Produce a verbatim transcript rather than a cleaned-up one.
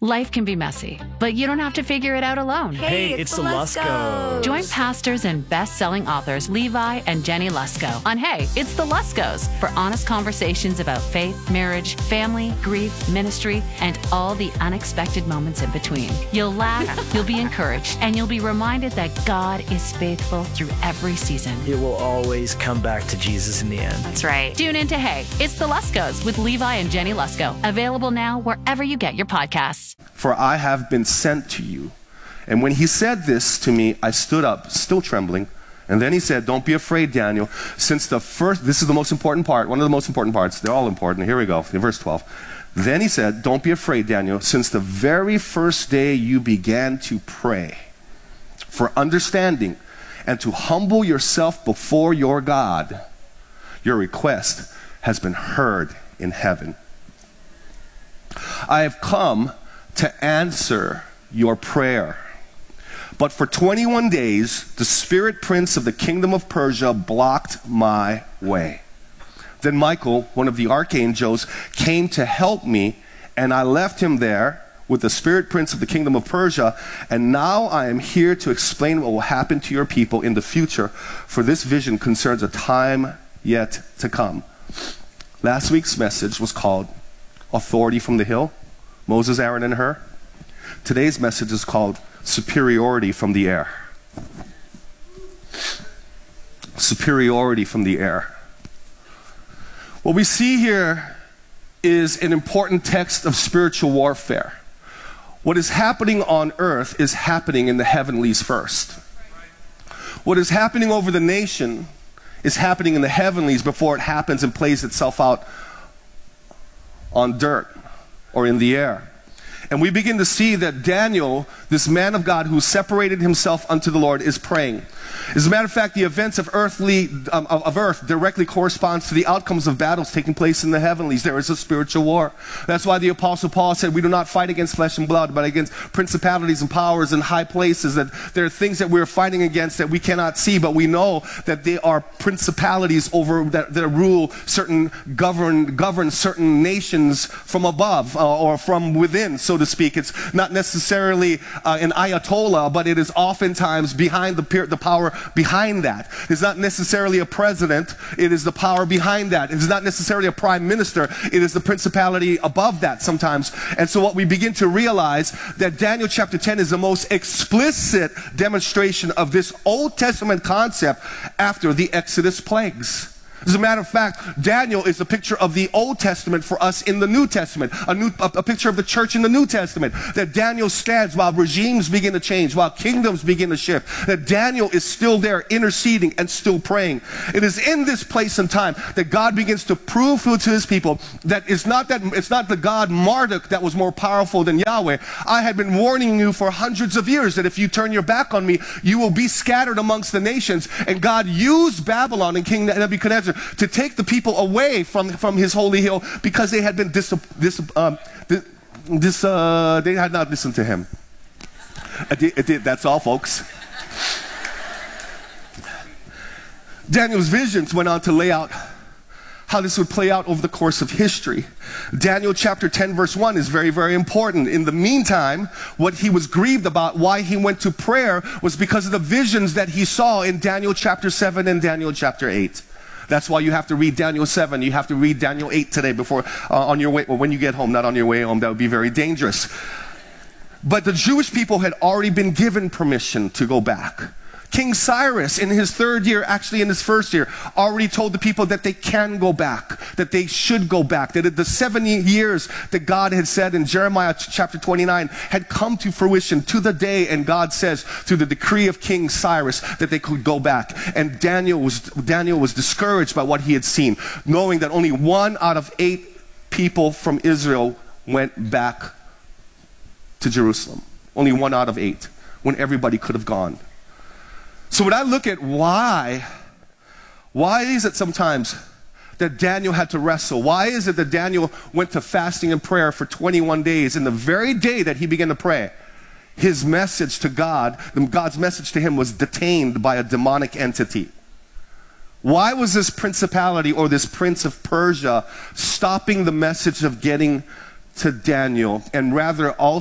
Life can be messy, but you don't have to figure it out alone. Hey, it's, it's the Luskos. Join pastors and best-selling authors Levi and Jenny Lusko on Hey, It's the Luskos for honest conversations about faith, marriage, family, grief, ministry, and all the unexpected moments in between. You'll laugh, you'll be encouraged, and you'll be reminded that God is faithful through every season. It will always come back to Jesus in the end. That's right. Tune in to Hey, It's the Luskos with Levi and Jenny Lusko. Available now wherever you get your podcasts. For I have been sent to you. And when he said this to me, I stood up, still trembling. And then he said, don't be afraid, Daniel. Since the first, this is the most important part, one of the most important parts. They're all important. Here we go, in verse twelve. Then he said, don't be afraid, Daniel. Since the very first day you began to pray for understanding and to humble yourself before your God, your request has been heard in heaven. I have come to answer your prayer. But for twenty-one days, the spirit prince of the kingdom of Persia blocked my way. Then Michael, one of the archangels, came to help me, and I left him there with the spirit prince of the kingdom of Persia, and now I am here to explain what will happen to your people in the future, for this vision concerns a time yet to come. Last week's message was called Authority from the Hill, Moses, Aaron, and Hur. Today's message is called Superiority from the Air. Superiority from the air. What we see here is an important text of spiritual warfare. What is happening on earth is happening in the heavenlies first. What is happening over the nation is happening in the heavenlies before it happens and plays itself out on dirt or in the air. And we begin to see that Daniel, this man of God who separated himself unto the Lord, is praying. As a matter of fact, the events of earthly um, of, of earth directly corresponds to the outcomes of battles taking place in the heavenlies. There is a spiritual war. That's why the Apostle Paul said, we do not fight against flesh and blood, but against principalities and powers and high places. That there are things that we're fighting against that we cannot see, but we know that they are principalities over that, that rule certain govern govern certain nations from above uh, or from within, so to speak. It's not necessarily uh, an ayatollah, but it is oftentimes behind the the power behind that. It's not necessarily a president, it is the power behind that. It is not necessarily a prime minister, it is the principality above that sometimes. And so what we begin to realize that Daniel chapter ten is the most explicit demonstration of this Old Testament concept after the Exodus plagues. As a matter of fact, Daniel is a picture of the Old Testament for us in the New Testament, a, new, a, a picture of the church in the New Testament, that Daniel stands while regimes begin to change, while kingdoms begin to shift, that Daniel is still there interceding and still praying. It is in this place and time that God begins to prove to his people that it's not, that, it's not the God Marduk that was more powerful than Yahweh. I had been warning you for hundreds of years that if you turn your back on me, you will be scattered amongst the nations. And God used Babylon and King Nebuchadnezzar to take the people away from, from his holy hill because they had been dis, dis, um, dis, uh, they had not listened to him. It did, it did, that's all, folks. Daniel's visions went on to lay out how this would play out over the course of history. Daniel chapter ten verse one is very, very important. In the meantime, what he was grieved about, why he went to prayer, was because of the visions that he saw in Daniel chapter seven and Daniel chapter eight. That's why you have to read Daniel seven. You have to read Daniel eight today before, uh, on your way, well, when you get home, not on your way home. That would be very dangerous. But the Jewish people had already been given permission to go back. King Cyrus, in his third year, actually in his first year, already told the people that they can go back, that they should go back, that the seventy years that God had said in Jeremiah chapter twenty-nine had come to fruition to the day, and God says through the decree of King Cyrus that they could go back. And Daniel was, Daniel was discouraged by what he had seen, knowing that only one out of eight people from Israel went back to Jerusalem. Only one out of eight, when everybody could have gone. So when I look at why, why is it sometimes that Daniel had to wrestle? Why is it that Daniel went to fasting and prayer for twenty-one days, and the very day that he began to pray, his message to God, God's message to him was detained by a demonic entity? Why was this principality or this prince of Persia stopping the message of getting to Daniel, and rather also